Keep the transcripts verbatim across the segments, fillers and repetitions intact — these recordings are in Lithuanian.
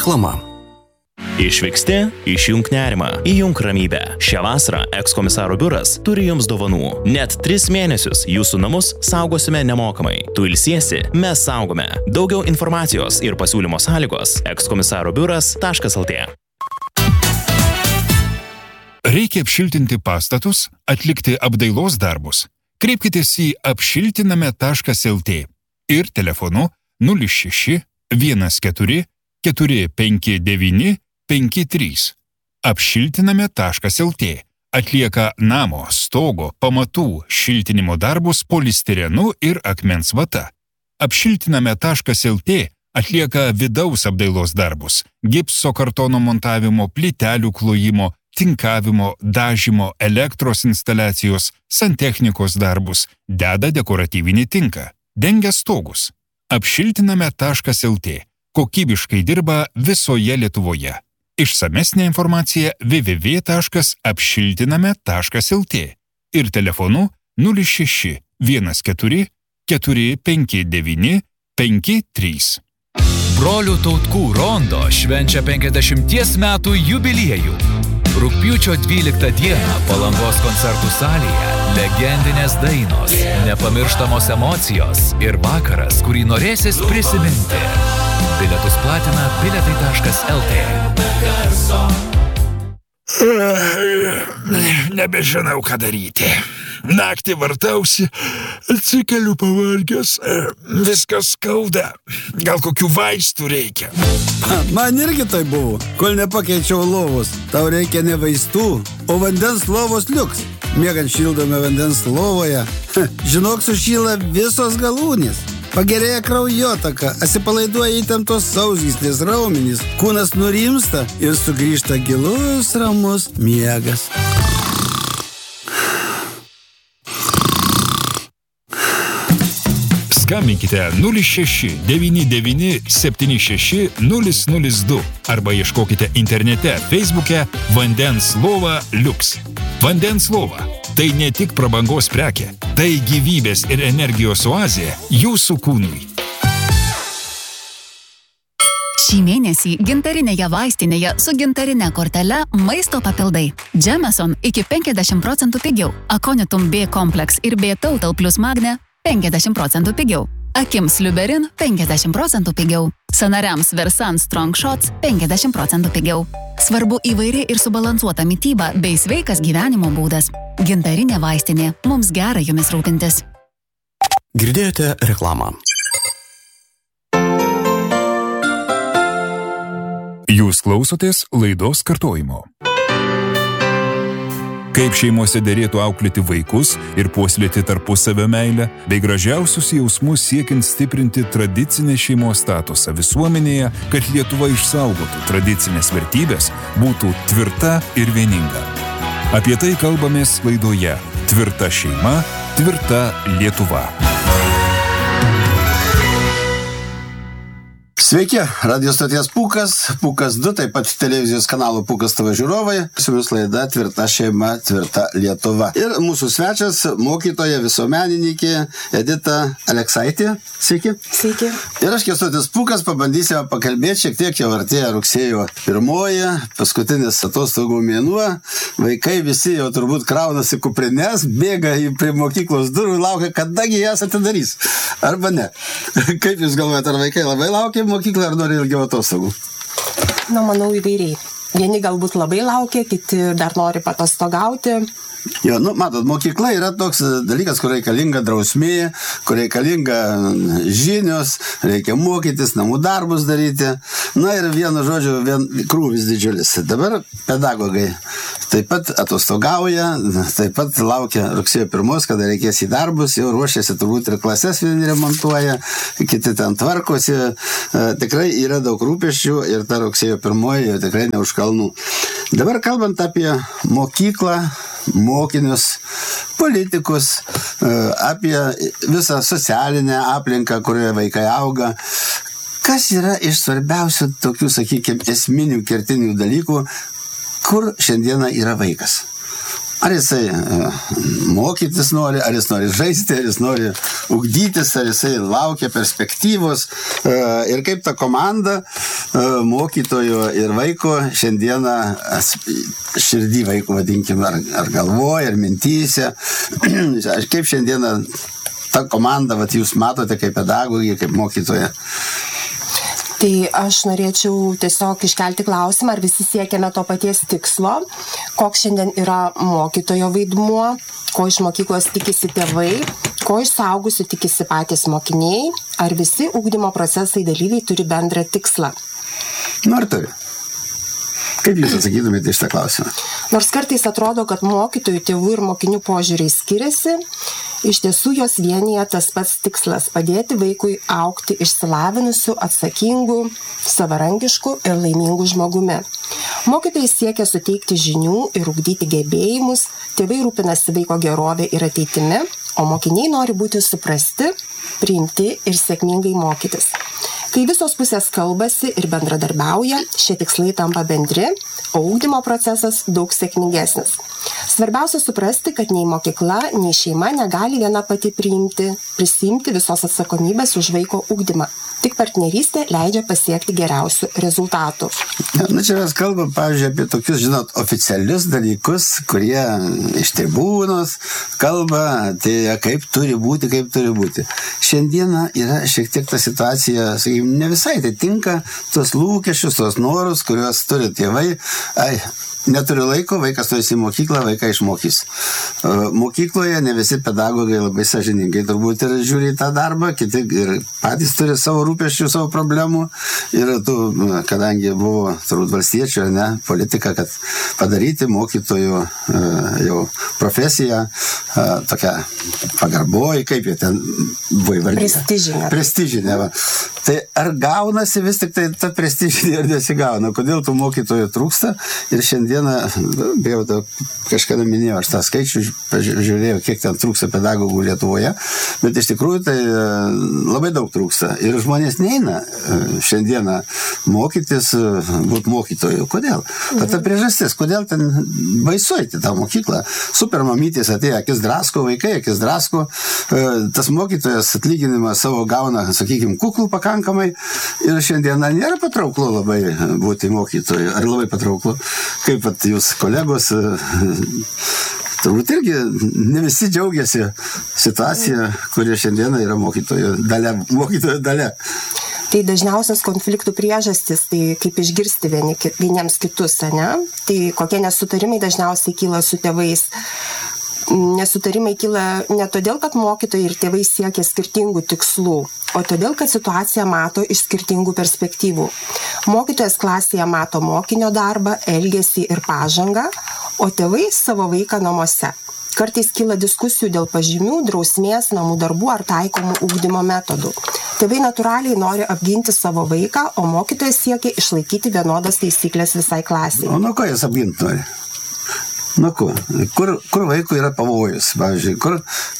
Reklama. Išvyksti, išjunk nerimą, įjunk ramybę. Šią vasarą ekskomisaro biuras turi jums dovanų. Net tris mėnesius jūsų namus saugosime nemokamai. Tu ilsiesi, mes saugome. Daugiau informacijos ir pasiūlymo sąlygos ekskomisaro biuras taškas lt. Reikia apšiltinti pastatus, atlikti apdailos darbus. Kreipkitės į apšiltiname taškas lt ir telefonu nulis šeši vienas keturi keturi penki devyni penki trys. apšiltiname taškas lt atlieka namo, stogo, pamatų šiltinimo darbus polistirenu ir akmens vata. apšiltiname taškas lt atlieka vidaus apdailos darbus, gipso kartono montavimo, plytelių klojimo, tinkavimo, dažymo, elektros instaliacijos, santechnikos darbus, deda dekoratyvinį tinką, dengia stogus. apšiltiname taškas lt kokybiškai dirba visoje Lietuvoje. Išsamesnė informacija w w w taškas apšiltiname taškas lt ir telefonu nulis šeši vienas keturi keturi penki devyni penki trys. Brolių Tautkų rondo švenčia penkiasdešimties metų jubiliejų. Rugpjūčio dvyliktą dieną Palangos koncertų salėje legendinės dainos, nepamirštamos emocijos ir vakaras, kurį norėsis prisiminti. Bilietus platina bilietai taškas lt. Nebežinau, ką daryti. Naktį vartausi, atsikeliu pavargęs, viskas skauda. Gal kokių vaistų reikia? Man irgi tai buvo, kol nepakeičiau lovos. Tau reikia ne vaistų, o vandens lovos liuks. Miegant šildome vandens lovoje, žinok, sušyla visos galūnės. Pagerėja kraujotaka, atsipalaiduoja įtemptos sausgyslės raumenys, kūnas nurimsta ir sugrįžta gilus ramus miegas. Skambinkite nulis šeši devyni devyni septyni šeši nulis nulis du arba ieškokite internete Facebook'e Vandens lova liuks. Vandens lova – tai ne tik prabangos prekė, tai gyvybės ir energijos oazė jūsų kūnui. Šį mėnesį gintarinėje vaistinėje su gintarine kortele maisto papildai. Jameson iki penkiasdešimt procentų pigiau. Aconitum B kompleks ir B Total plus Magne penkiasdešimt procentų pigiau. Akims Liuberin penkiasdešimt procentų pigiau. Sanariams Versan Strong Shots penkiasdešimt procentų pigiau. Svarbu įvairi ir subalansuota mityba bei sveikas gyvenimo būdas. Gintarinė vaistinė. Mums gera jumis rūpintis. Girdėjote reklamą. Jūs klausotės laidos kartojimo. Kaip šeimose derėtų auklėti vaikus ir puoselėti tarpusavio meilę, bei gražiausius jausmus siekiant stiprinti tradicinę šeimos statusą visuomenėje, kad Lietuva išsaugotų tradicinės vertybės, būtų tvirta ir vieninga. Apie tai kalbamės laidoje Tvirta šeima, tvirta Lietuva. Sveiki, radio stoties Pūkas, Pūkas du, taip pat televizijos kanalo Pūkas T V žiūrovai. Su jumis laida Tvirta šeima, tvirta Lietuva. Ir mūsų svečias, mokytoja, visuomenininkė Edita Aleksaitė. Sveiki. Sveiki. Ir aš, Kęstutis Pūkas, pabandysime pakalbėti šiek tiek, jau artėja rugsėjo pirmoji, paskutinis atostogų mėnuo. Vaikai visi jau turbūt kraunasi kuprines, bėga prie mokyklos durų ir laukia, kadagi jas atidarys. Arba ne. Kaip jūs galvojate, ar vaikai labai laukia mokyklą, ar nori ilgiau atostogų? Na, manau, įvairiai. Vieni galbūt labai laukia, kiti dar nori patostogauti. Jo, nu, matot, mokykla yra toks dalykas, kur reikalinga drausmė, kur reikalinga žinios, reikia mokytis, namų darbus daryti. Na ir vienu žodžiu, vien krūvis didžiulis. Dabar pedagogai taip pat atostogauja, taip pat laukia rugsėjo pirmos, kada reikės į darbus, jau ruošiasi turbūt ir klases vieni remontuoja, kiti ten tvarkosi. Tikrai yra daug rūpesčių ir ta rugsėjo pirmoji jau tikrai ne už kalnų. Dabar kalbant apie mokyklą, mokinius, politikus, apie visą socialinę aplinką, kurioje vaikai auga. Kas yra iš svarbiausių tokių, sakykime, esminių kertinių dalykų, kur šiandieną yra vaikas? Ar jisai mokytis nori, ar jis nori žaisti, ar jis nori ugdytis, ar jisai laukia perspektyvos. Ir kaip ta komanda mokytojo ir vaiko šiandieną širdį vaiko vadinkim, ar, ar galvoja, ar mintyse. Kaip šiandieną ta komanda, vat, jūs matote kaip pedagogė, kaip mokytoja? Tai aš norėčiau tiesiog iškelti klausimą, ar visi siekiame to paties tikslo, koks šiandien yra mokytojo vaidmuo, ko iš mokyklos tikisi tėvai, ko iš suaugusių tikisi patys mokiniai, ar visi ugdymo procesai dalyviai turi bendrą tikslą. Nu, ar turi? Kaip jūs atsakytumėte iš tą klausimą? Nors kartais atrodo, kad mokytojų, tėvų ir mokinių požiūriai skiriasi, iš tiesų jos vienyje tas pats tikslas – padėti vaikui augti išsilavinusiu, atsakingu, savarankišku ir laimingu žmogumi. Mokytojai siekia suteikti žinių ir ugdyti gebėjimus, tėvai rūpinasi vaiko gerovė ir ateitimi, o mokiniai nori būti suprasti, priimti ir sėkmingai mokytis. Kai visos pusės kalbasi ir bendradarbiauja, šie tikslai tampa bendri, o ugdymo procesas daug sėkmingesnis. Svarbiausia suprasti, kad nei mokykla, nei šeima negali viena pati priimti, prisimti visos atsakomybės už vaiko ugdymą. Tik partnerystė leidžia pasiekti geriausių rezultatų. Na, čia mes kalbam, pavyzdžiui, apie tokius, žinot, oficialius dalykus, kurie iš tribūnos kalba, tai kaip turi būti, kaip turi būti. Šiandieną yra šiek tiek ta situacija, sakykime, ne visai tai tinka tos lūkesčius, tos norus, kuriuos turi tėvai. Ai, neturiu laiko, vaikas nueis į mokyklą, vaiką išmokys. Mokykloje ne visi pedagogai labai sąžiningai turbūt ir žiūri į tą darbą, kiti ir patys turi savo rūpesčių, savo problemų. Ir tu, kadangi buvo turbūt valstiečių, ne, politika, kad padaryti mokytojų jau profesiją tokia pagarboji, kaip jie ten buvo įvardyti. Prestižinė. Prestižinė, va. Tai ar gaunasi vis tik tai ta prestižinė ar nesigauna? Kodėl tų mokytojų trūksta? Ir šiandieną, bijau, kažkada minėjau, aš tą skaičių pažiūrėjau, kiek ten trūksta pedagogų Lietuvoje, bet iš tikrųjų tai labai daug trūksta. Ir žmonės neina šiandieną mokytis, būti mokytojų. Kodėl? Bet ta priežastis, kodėl ten baisu eiti tą mokyklą? Super mamytės atėjo, akis drasko, vaikai akis drasko, tas mokytojas atlyginimą savo gauna, sakykime, kuklų pakankamai ir šiandieną nėra patrauklu labai būti mokytoju. Ar labai patrauklu? Kaip pat jūs kolegos, turbūt irgi ne visi džiaugiasi situacija, kuri šiandieną yra mokytojo dalia. Mokytojo dalia. Tai dažniausias konfliktų priežastis, tai kaip išgirsti vieni, vieniems kitus, ne? Tai kokie nesutarimai dažniausiai kyla su tėvais. Nesutarimai kyla ne todėl, kad mokytojai ir tėvai siekia skirtingų tikslų, o todėl, kad situaciją mato iš skirtingų perspektyvų. Mokytojas klasėje mato mokinio darbą, elgesį ir pažangą, o tėvai savo vaiką namuose. Kartais kyla diskusijų dėl pažymių, drausmės, namų darbų ar taikomų ugdymo metodų. Tėvai natūraliai nori apginti savo vaiką, o mokytojas siekia išlaikyti vienodas taisyklės visai klasiai. O nuo ko jis apginti nori? Nu, kur, kur, kur vaikui yra pavojus, pavyzdžiui, kur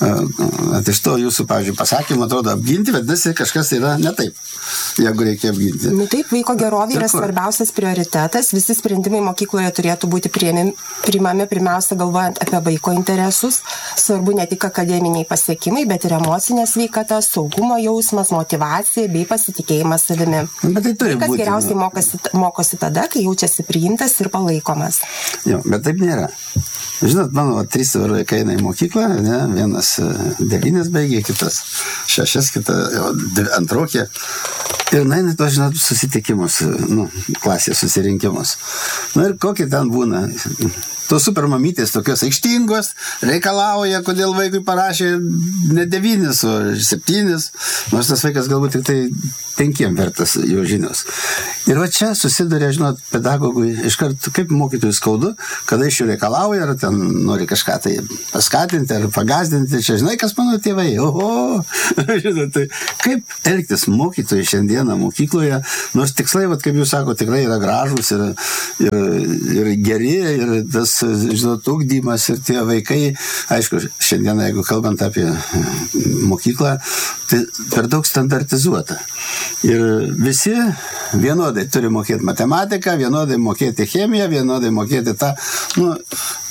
at iš to jūsų, pavyzdžiui, pasakymą atrodo apginti, vadinasi, kažkas yra ne taip, jeigu reikia apginti. Nu taip, vaiko gerovė yra svarbiausias prioritetas, visi sprendimai mokykloje turėtų būti priimami, priimami pirmiausia galvojant apie vaiko interesus, svarbu ne tik akademiniai pasiekimai, bet ir emocinė sveikata, saugumo jausmas, motyvacija bei pasitikėjimas savimi. Bet tai turi Vaikas būti. geriausiai mokosi, mokosi tada, kai jaučiasi priimtas ir palaikomas. Jo, bet taip nėra. Žinot, mano trys vaikai eina į mokyklą, ne, vienas devynis baigė, kitas šešias, kita antrokė. Ir naina to, žinot, susitikimus, nu, klasės susirinkimus. Na ir kokie ten būna. Tos supermamytės tokios aikštingos, reikalauja, kodėl vaikui parašė ne devynis, o septynis, nors tas vaikas galbūt tik tai penkiem vertas jo žinios. Ir va čia susiduria, žinot, pedagogui iškart, kaip mokytojui skaudu, kada iš jų reikalauja, ar ten nori kažką tai paskatinti, ar pagazdinti, čia žinai, kas mano tėvai, oho, žinot, tai kaip elgtis mokytojui šiandieną mokykloje, nors tikslai, va, kaip jūs sako, tikrai yra gražus ir, ir, ir geri, ir tas, žinot, ugdymas ir tie vaikai, aišku, šiandieną, jeigu kalbant apie mokyklą, tai per daug standartizuota. Ir visi vienodai turi mokėti matematiką, vienodai mokėti chemiją, vienodai mokėti tą, nu,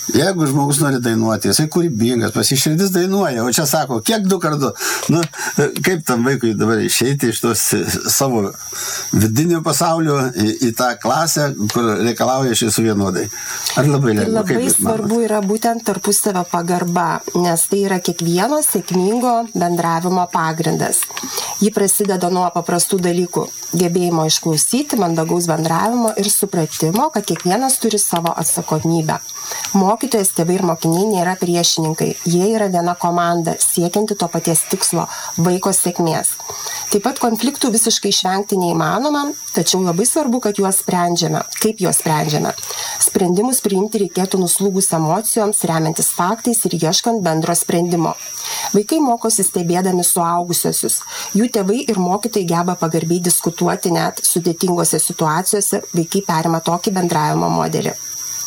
Jeigu žmogus nori dainuoti, jisai kūrybingas, pasiširdis dainuoja, o čia sako, kiek du kartu, nu, kaip tam vaikui dabar išeiti iš tos savo vidinio pasaulio į, į tą klasę, kur reikalauja iš visų vienodai. Ar labai lengva? Labai svarbu yra būtent tarpusavio pagarba, nes tai yra kiekvieno sėkmingo bendravimo pagrindas. Ji prasideda nuo paprastų dalykų – gebėjimo išklausyti, mandagaus bendravimo ir supratimo, kad kiekvienas turi savo atsakomybę. Mokytojas, tėvai ir mokiniai nėra priešininkai, jie yra viena komanda, siekianti to paties tikslo – vaiko sėkmės. Taip pat konfliktų visiškai išvengti neįmanoma, tačiau labai svarbu, kad juos sprendžiame. Kaip juos sprendžiame? Sprendimus priimti reikėtų nuslūgus emocijoms, remiantis faktais ir ieškant bendro sprendimo. Vaikai mokosi stebėdami suaugusiosius. Jų tėvai ir mokytojai geba pagarbiai diskutuoti net sudėtingose situacijose, vaikai perima tokį bendravimo modelį.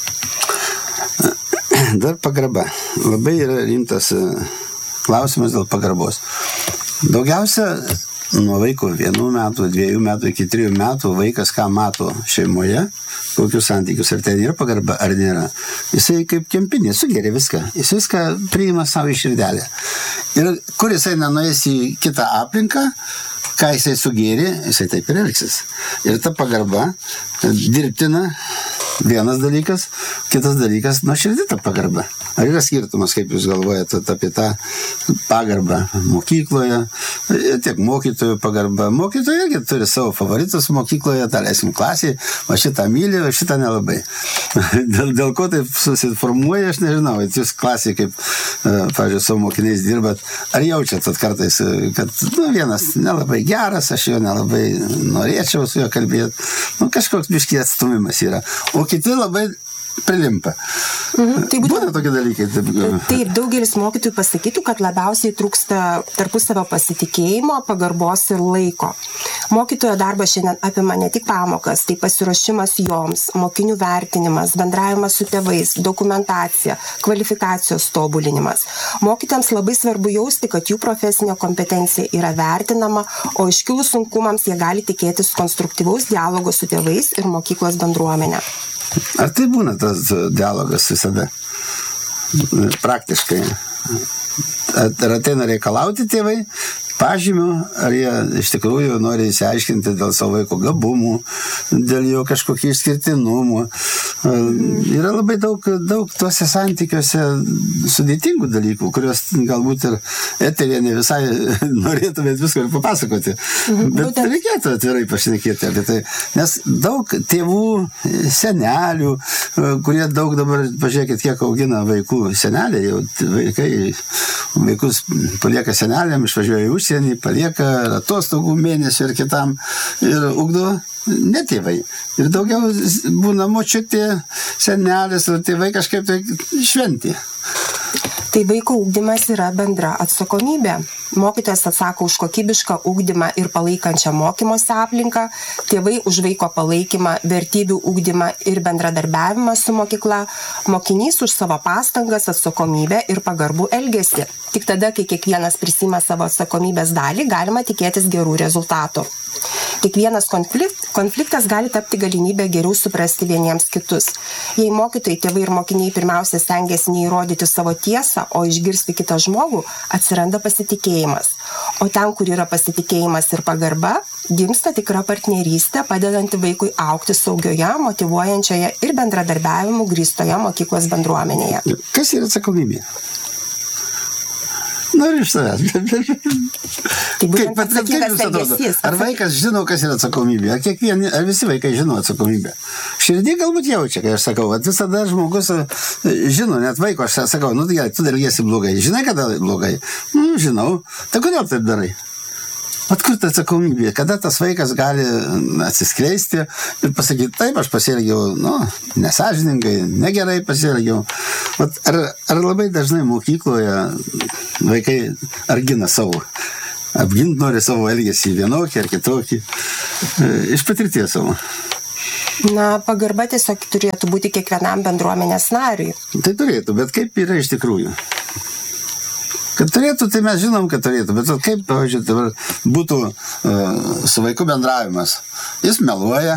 Dar pagarba. Labai yra rimtas klausimas dėl pagarbos. Daugiausia nuo vaiko vienų metų, dviejų metų iki trijų metų vaikas ką mato šeimoje, kokius santykius, ar ten yra pagarba, ar nėra. Jisai kaip kempinė, sugeria viską. Jis viską priima savo į širdelę. Ir kur jisai nenuės į kitą aplinką, ką jisai sugėrė, jisai taip ir elgsis. Ir ta pagarba dirbtina, vienas dalykas, kitas dalykas, nuo širdį ta pagarba. Ar yra skirtumas, kaip jūs galvojate apie tą pagarbą mokykloje, tiek mokytojų pagarba. Mokytojai irgi turi savo favoritus mokykloje, taleisim klasėje, o šitą myli, o šitą nelabai. Dėl, dėl ko taip susiformuoja, aš nežinau, jūs klasėje, kaip, pavyzdžiui, savo mokiniais dirbat, ar jaučiat kartais, kad nu, vienas nelabai geras, aš jo nelabai norėčiau su juo kalbėti, nu, kažkoks biškį atstumimas yra. O kiti labai prilimpa. Mhm, tai būtent, būna tokie dalykai. Taip, taip, daugelis mokytojų pasakytų, kad labiausiai trūksta tarpusavio pasitikėjimo, pagarbos ir laiko. Mokytojo darbas šiandien apima ne tik pamokas, tai pasiruošimas joms, mokinių vertinimas, bendravimas su tėvais, dokumentacija, kvalifikacijos tobulinimas. Mokytojams labai svarbu jausti, kad jų profesinė kompetencija yra vertinama, o iškilus sunkumams jie gali tikėtis konstruktyvaus dialogo su tėvais ir mokyklos bendruomenė. Ar tai būna tas dialogas visada? Praktiškai. Ar ateina reikalauti tėvai pažymių, ar jie iš tikrųjų nori įsiaiškinti dėl savo vaiko gabumų, dėl jo kažkokių išskirtinumų. Yra labai daug, daug tuose santykiuose sudėtingų dalykų, kuriuos galbūt ir eterėje ne visai norėtumėt visko ir papasakoti. Bet reikėtų atvirai pašnekėti apie tai. Nes daug tėvų, senelių, kurie daug dabar, pažiūrėkit, kiek augina vaikų seneliai, jau vaikai, vaikus palieka seneliam, išvažiuoja į užsienį, palieka atostogų mėnesį ir kitam ir ugdo ne tėvai. Ir daugiau būna močiutė, senelis, ir tėvai kažkaip tai šventė. Tai vaiko ugdymas yra bendra atsakomybė. Mokytojas atsako už kokybišką ugdymą ir palaikančią mokymosi aplinką, tėvai už vaiko palaikymą, vertybių ugdymą ir bendradarbiavimą su mokykla, mokinys už savo pastangas, atsakomybę ir pagarbų elgesį. Tik tada, kai kiekvienas prisima savo atsakomybės dalį, galima tikėtis gerų rezultatų. Kiekvienas konflikt, konfliktas gali tapti galimybę geriau suprasti vieniems kitus. Jei mokytojai, tėvai ir mokiniai pirmiausia stengiasi neįrodyti savo tiesą, o išgirsti kitą žmogų, atsiranda pasitikėjimas. O ten, kur yra pasitikėjimas ir pagarba, gimsta tikra partnerystė, padedanti vaikui augti saugioje, motyvuojančioje ir bendradarbiavimu grįstoje mokyklos bendruomenėje. Kas yra atsakomybė? Noriu iš savęs. Tai kaip, pat, kaip jums atrodo? Ar vaikas žino, kas yra atsakomybė? Ar, kiekvien, ar visi vaikai žino atsakomybę? Širdį galbūt jaučia, kai aš sakau, kad visada žmogus žino, net vaiko aš sakau, nu tai tu elgiesi blogai. Žinai, kada blogai? Nu, žinau. Tai kodėl taip darai? Vat kur ta atsakomybė? Kada tas vaikas gali atsiskleisti ir pasakyti, taip, aš pasielgiau, nu, nesąžiningai, negerai pasielgiau. Vat ar, ar labai dažnai mokykloje vaikai ar gina savo, apgint nori savo elgesį vienokį ar kitokį, iš patirties savo? Na, pagarba tiesiog turėtų būti kiekvienam bendruomenės nariui. Tai turėtų, bet kaip yra iš tikrųjų? Kad turėtų, tai mes žinom, kad turėtų, bet kaip, pavyzdžiui, būtų uh, su vaiku bendravimas. Jis meluoja,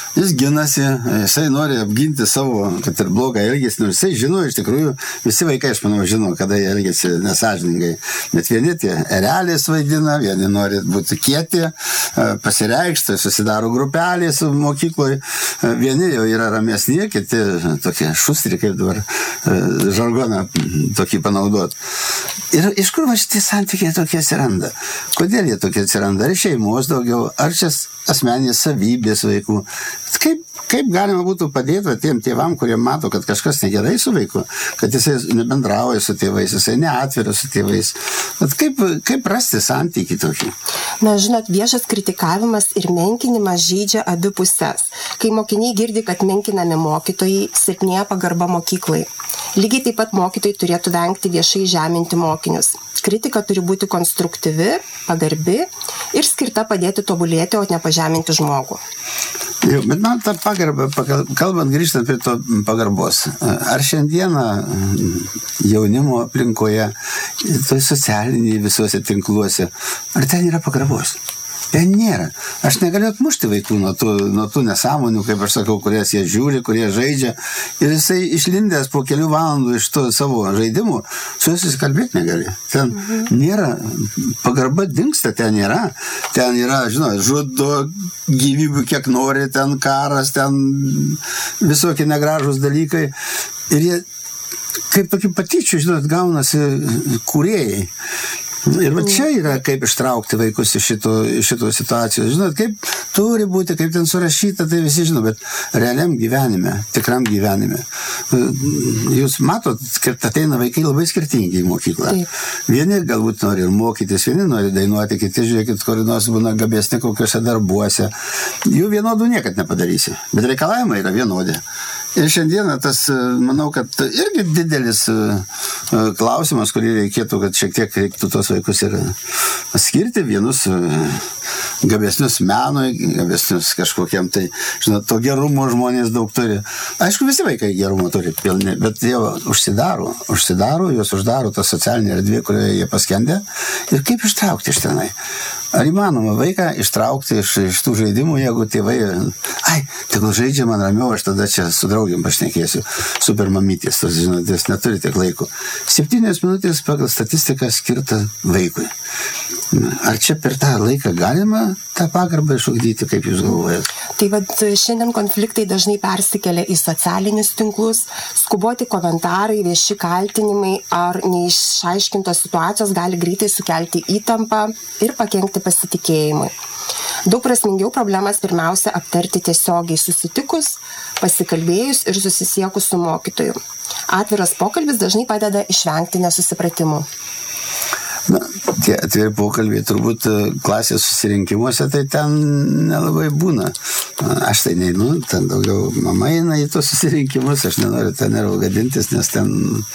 jis ginasi, jisai nori apginti savo, kad ir blogą elgesį, nors jisai žino, iš tikrųjų, visi vaikai, aš manau, žino, kada jie elgesi nesąžiningai. Bet vieni tie erelės vaidina, vieni nori būti kieti, pasireikšti, susidaro grupelės mokykloje, vieni jau yra ramesni, kiti tokie šustri, kaip dabar žargoną tokį panaudot. Ir iš kur va šitie santykiai tokie atsiranda? Kodėl jie tokie atsiranda? Ar šeimos daugiau, ar čia asmeninės savybės vaikų? Kaip, kaip galima būtų padėti tiem tėvam, kurie mato, kad kažkas negerai su vaiku, kad jisai nebendrauja su tėvais, jisai neatveria su tėvais. Bet kaip, kaip rasti santykį tokį? Na, žinot, viešas kritikavimas ir menkinimas žydžia abi pusės. Kai mokiniai girdi, kad menkinami mokytojai, silpnėja pagarba mokyklai. Lygiai taip pat mokytojai turėtų vengti viešai žeminti mokinius. Kritika turi būti konstruktyvi, pagarbi ir skirta padėti tobulėti, o ne pažeminti žmogų. Jau, bet man tą pagarbą, kalbant grįžtant prie to pagarbos, ar šiandieną jaunimo aplinkoje, toj socialiniai visuose tinkluose, ar ten yra pagarbos? Ten nėra. Aš negaliu atmušti vaikų nuo tų, nuo tų nesąmonių, kaip aš sakau, kurias jie žiūri, kurie žaidžia. Ir jisai išlindęs po kelių valandų iš to savo žaidimų, su jais susikalbėti negali. Ten mhm. nėra, pagarba dingsta, ten nėra. Ten yra, žinot, žudo gyvybių kiek nori, ten karas, ten visokie negražūs dalykai. Ir jie kaip tokių patyčių, žinot, gaunasi kūrėjai. Ir va čia yra, kaip ištraukti vaikus iš šito, iš šito situacijos. Žinot, kaip turi būti, kaip ten surašyta, tai visi žino, bet realiam gyvenime, tikram gyvenime. Jūs matot, kad ateina vaikai labai skirtingi į mokyklą. Taip. Vieni galbūt nori ir mokytis, vieni nori dainuoti, kiti, žiūrėkit, kur nors būna gabesni kokiuose darbuose. Jų vienodų niekad nepadarysi, bet reikalavimai yra vienodi. Ir šiandieną tas, manau, kad irgi didelis klausimas, kurį reikėtų, kad šiek tiek reiktų tos vaikus ir skirti, vienus gabesnius menui, gabesnius kažkokiam, tai, žinot, to gerumo žmonės daug turi. Aišku, visi vaikai gerumo turi pilni, bet jie užsidaro, užsidaro, juos uždaro tą socialinę erdvę, kurioje jie paskendė. Ir kaip ištraukti iš tenai? Ar įmanoma vaiką ištraukti iš, iš tų žaidimų, jeigu tėvai, ai, tegul žaidžia man ramiau, aš tada čia su draugiam pašnekėsiu, super mamytės, tos, žinot, jis neturi tiek laiko. Septynios minutės pagal statistiką skirta vaikui. Ar čia per tą laiką galima tą pagarbą išugdyti, kaip jūs galvojate? Tai vad šiandien konfliktai dažnai persikelia į socialinius tinklus, skuboti komentarai, vieši kaltinimai ar neišaiškintos situacijos gali greitai sukelti įtampą ir pakenkti pasitikėjimui. Daug prasmingiau problemas pirmiausia aptarti tiesiogiai susitikus, pasikalbėjus ir susisiekus su mokytoju. Atviras pokalbis dažnai padeda išvengti nesusipratimų. Na, tie atviri pokalbiai turbūt klasės susirinkimuose, tai ten nelabai būna. Aš tai neinu, ten daugiau mama eina į tos susirinkimus, aš nenoriu ten nervų gadintis, nes ten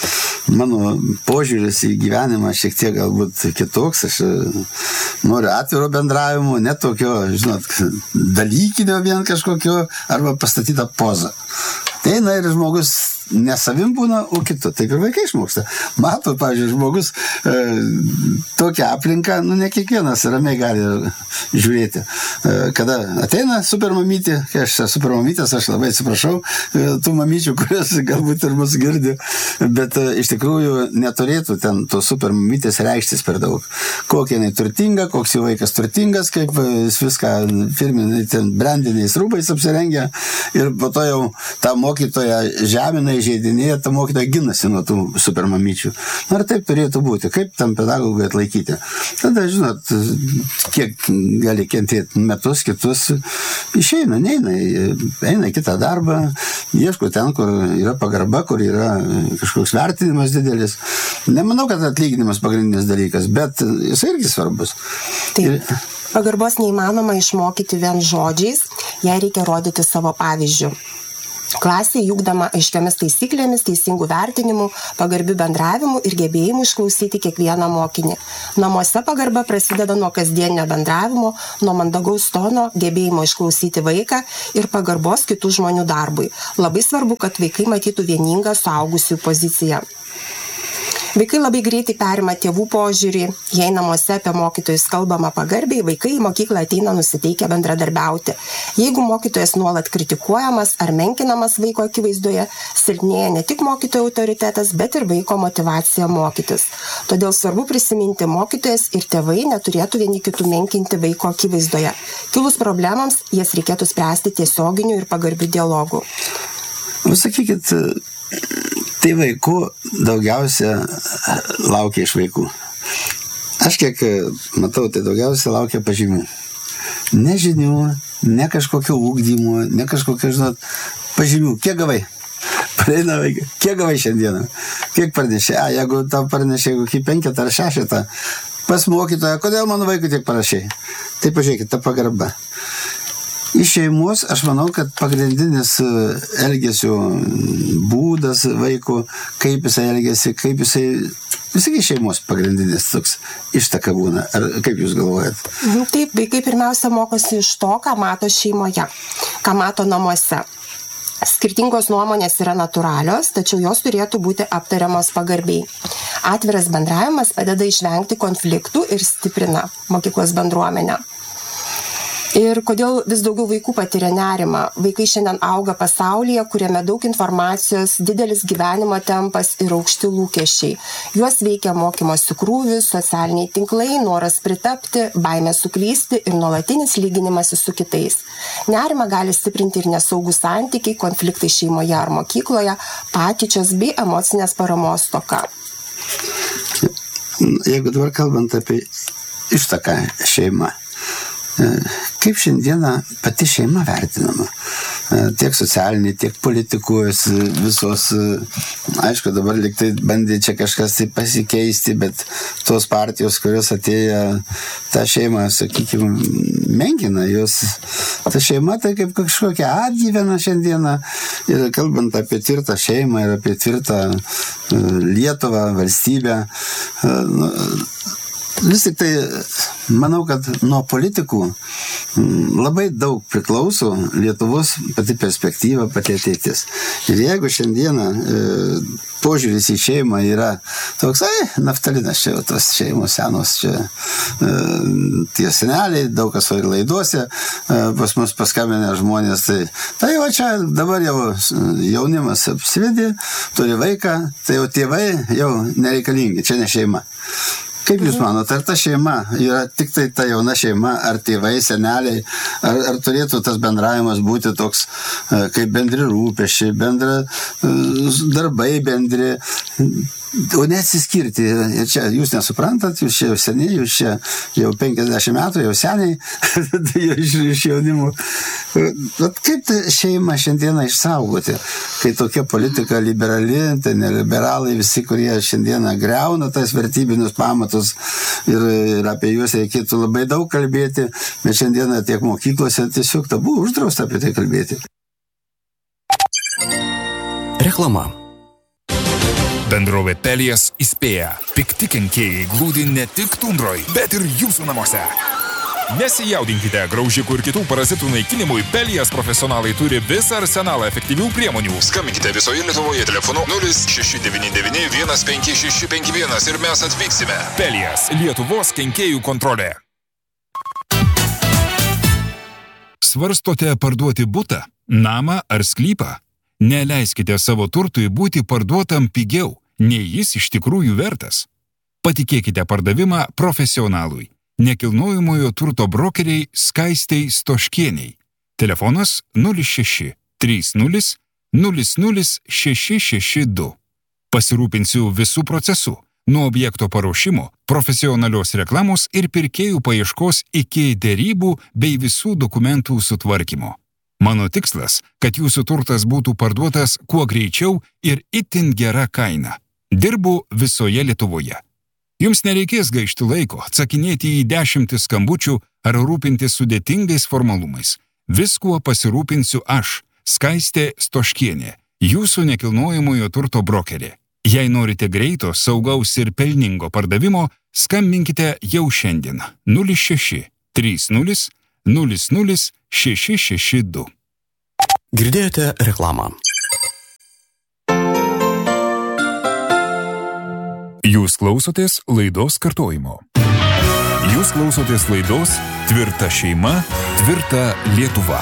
mano požiūris į gyvenimą šiek tiek galbūt kitoks. Aš noriu atviro bendravimo, net tokio, žinot, dalykinio vien kažkokio, arba pastatytą pozą. Tai eina ir žmogus ne savim būna, o kitu. Taip ir vaikai išmoksta. Mato, pavyzdžiui, žmogus e, tokią aplinką, nu ne kiekvienas ramiai gali žiūrėti. E, kada ateina supermamytė, kai aš supermamytės, aš labai atsiprašau e, tų mamyčių, kurios galbūt ir mus girdi, bet e, iš tikrųjų neturėtų ten tos supermamytės reikštis per daug. Kokia jinai turtinga, koks jų vaikas turtingas, kaip jis viską firminai ten brandiniais rūbais apsirengia ir po to jau tą mokytoją žemina, įžeidinėja, ta mokytoja ginasi nuo tų supermamyčių. Ar taip turėtų būti? Kaip tam pedagogui atlaikyti? Tada, žinot, kiek gali kentėti metus, kitus, išeina, neina, eina į kitą darbą, ieško ten, kur yra pagarba, kur yra kažkoks vertinimas didelis. Nemanau, kad atlyginimas pagrindinis dalykas, bet jis irgi svarbus. Taip. Ir pagarbos neįmanoma išmokyti vien žodžiais, jai reikia rodyti savo pavyzdžių. Klasė juk,dama aiškiamis taisyklėmis, teisingų vertinimų, pagarbių bendravimų ir gebėjimų išklausyti kiekvieną mokinį. Namuose pagarba prasideda nuo kasdienio bendravimo, nuo mandagaus tono, gebėjimo išklausyti vaiką ir pagarbos kitų žmonių darbui. Labai svarbu, kad vaikai matytų vieningą suaugusių poziciją. Vaikai labai greitai perima tėvų požiūrį, jei namuose apie mokytojus kalbama pagarbiai, vaikai į mokyklą ateina nusiteikę bendradarbiauti. Jeigu mokytojas nuolat kritikuojamas ar menkinamas vaiko akivaizdoje, silpnėja ne tik mokytojo autoritetas, bet ir vaiko motyvacija mokytis. Todėl svarbu prisiminti, mokytojas ir tėvai neturėtų vieni kitų menkinti vaiko akivaizdoje. Kilus problemams, jas reikėtų spręsti tiesioginiu ir pagarbiu dialogu. Sakykit, tai vaikų daugiausia laukia iš vaikų. Aš kiek matau, tai daugiausia laukia pažymių. Ne žinių, ne kažkokio ugdymo, ne kažkokio, žinot, pažymių. Kiek gavai? Praeina vaikai. Kiek gavai šiandieną? Kiek parnešė? A, jeigu tau parnešė kokį penketą ar šešetą, pas mokytoją, kodėl mano vaikui tiek parašiai? Tai pažiūrėkit, ta pagarba. Iš šeimos, aš manau, kad pagrindinis elgesio būdas vaiko, kaip jisai elgesi, kaip jisai, visai šeimos pagrindinis toks ištaka būna. Ar kaip jūs galvojat? Taip, vaikai pirmiausia mokosi iš to, ką mato šeimoje, ką mato namuose. Skirtingos nuomonės yra natūralios, tačiau jos turėtų būti aptariamos pagarbiai. Atviras bendravimas padeda išvengti konfliktų ir stiprina mokyklos bendruomenę. Ir kodėl vis daugiau vaikų patiria nerimą? Vaikai šiandien auga pasaulyje, kuriame daug informacijos, didelis gyvenimo tempas ir aukšti lūkesčiai. Juos veikia mokymosi krūvis, socialiniai tinklai, noras pritapti, baimė suklysti ir nuolatinis lyginimasis su kitais. Nerimą gali stiprinti ir nesaugūs santykiai, konfliktai šeimoje ar mokykloje, patyčios bei emocinės paramos stoka. Jeigu dabar kalbant apie ištaką šeimą, kaip šiandieną pati šeima vertinama? Tiek socialiniai, tiek politikos, visos, aišku, dabar liktai bandė čia kažkas tai pasikeisti, bet tos partijos, kurios atėjo tą šeimą, sakykime, menkina, jos, ta šeima tai kaip kažkokia atgyvena šiandieną. Ir kalbant apie tvirtą šeimą ir apie tvirtą Lietuvą, valstybę, nu, vis tik tai manau, kad nuo politikų labai daug priklauso Lietuvos pati perspektyva, pati ateitis. Ir jeigu šiandieną e, požiūris į šeimą yra toks, ai, naftalinas čia, tos šeimos senos čia, e, tie seneliai, daug kas ir laiduose, e, pas mus paskambinę žmonės, tai, tai va čia dabar jau jaunimas apsivedė, turi vaiką, tai jau tėvai jau nereikalingi, čia ne šeima. Kaip jūs manot, ar ta šeima yra tik tai ta jauna šeima, ar tėvai, seneliai, ar, ar turėtų tas bendravimas būti toks kaip bendri rūpesčiai, bendra darbai bendri, o neatsiskirti. Ir čia jūs nesuprantat, jūs čia jau seniai, jūs čia jau penkiasdešimt metų, jau seniai, iš, iš jaunimų. Kaip ta šeima šiandieną išsaugoti, kai tokia politika liberali, tai neliberalai, visi, kurie šiandieną griauna tas vertybinius pamatus ir, ir apie juos reikėtų labai daug kalbėti, bet šiandieną tiek mokyklose tiesiog tabu uždrausta apie tai kalbėti. Reklama. Bendrovė Pelijas įspėja, pikti kenkėjai glūdi ne tik tundroj, bet ir jūsų namuose. Nesijaudinkite, graužikų ir kitų parazitų naikinimui Pelijas profesionalai turi visą arsenalą efektyvių priemonių. Skambinkite visoje Lietuvoje telefonu nulis šeši devyni devyni vienas penki šeši penki vienas ir mes atvyksime. Pelijas – Lietuvos kenkėjų kontrolė. Svarstote parduoti butą, namą ar sklypą? Neleiskite savo turtui būti parduotam pigiau, nei jis iš tikrųjų vertas. Patikėkite pardavimą profesionalui. Nekilnojamojo turto brokeriai Skaistei Stoškieniai. Telefonas nulis šeši trys nulis nulis nulis šeši šeši du. Pasirūpinsiu visų procesų, nuo objekto paruošimo, profesionalios reklamos ir pirkėjų paieškos iki derybų bei visų dokumentų sutvarkymo. Mano tikslas, kad jūsų turtas būtų parduotas kuo greičiau ir itin gera kaina. Dirbu visoje Lietuvoje. Jums nereikės gaišti laiko, atsakinėti į dešimtis skambučių ar rūpintis sudėtingais formalumais. Viskuo pasirūpinsiu aš, Skaistė Stoškienė, jūsų nekilnojamojo turto brokerė. Jei norite greito, saugaus ir pelningo pardavimo, skambinkite jau šiandien nulis šeši trys nulis nulis nulis šeši šeši du. Girdėjote reklamą. Jūs klausotės laidos kartojimo. Jūs klausotės laidos Tvirta šeima, tvirta Lietuva.